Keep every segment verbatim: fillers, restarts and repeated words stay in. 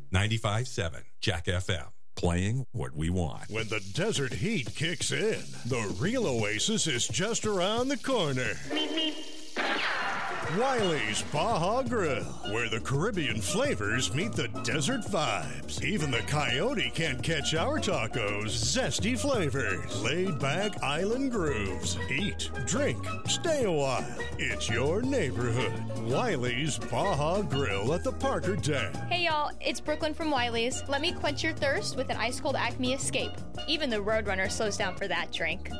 ninety-five point seven Jack F M. Playing what we want. When the desert heat kicks in, the real oasis is just around the corner. Wiley's Baja Grill, where the Caribbean flavors meet the desert vibes. Even the coyote can't catch our tacos' zesty flavors. Laid-back island grooves. Eat, drink, stay a while. It's your neighborhood. Wiley's Baja Grill at the Parker Dam. Hey y'all, it's Brooklyn from Wiley's. Let me quench your thirst with an ice-cold Acme Escape. Even the Roadrunner slows down for that drink.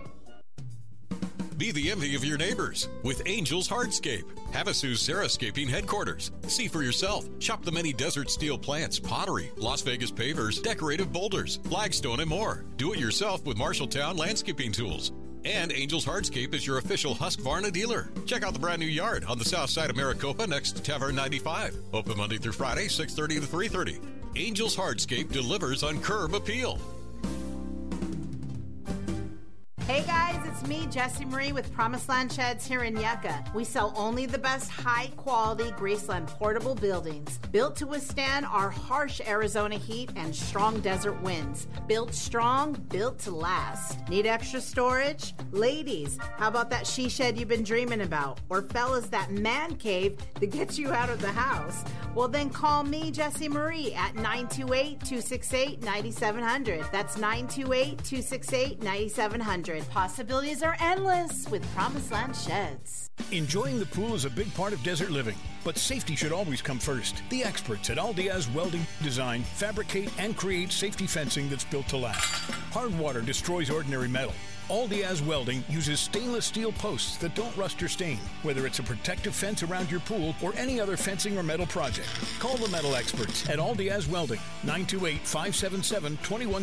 Be the envy of your neighbors with Angels Hardscape, Havasu's Sarahscaping headquarters. See for yourself. Shop the many desert steel plants, pottery, Las Vegas pavers, decorative boulders, flagstone, and more. Do it yourself with Marshalltown landscaping tools. And Angels Hardscape is your official Husqvarna dealer. Check out the brand new yard on the south side of Maricopa next to Tavern ninety-five. Open Monday through Friday, six thirty to three thirty. Angels Hardscape delivers on curb appeal. Hey guys, it's me, Jessie Marie with Promised Land Sheds here in Yucca. We sell only the best high-quality Graceland portable buildings, built to withstand our harsh Arizona heat and strong desert winds. Built strong, built to last. Need extra storage? Ladies, how about that she shed you've been dreaming about? Or fellas, that man cave that gets you out of the house? Well then call me, Jessie Marie, at nine two eight, two six eight, nine seven zero zero. That's nine two eight, two six eight, nine seven zero zero. Possibilities are endless with Promised Land Sheds. Enjoying the pool is a big part of desert living, but safety should always come first. The experts at Al Diaz Welding design, fabricate, and create safety fencing that's built to last. Hard water destroys ordinary metal. Al Diaz Welding uses stainless steel posts that don't rust or stain, whether it's a protective fence around your pool or any other fencing or metal project. Call the metal experts at Al Diaz Welding, nine two eight, five seven seven, two one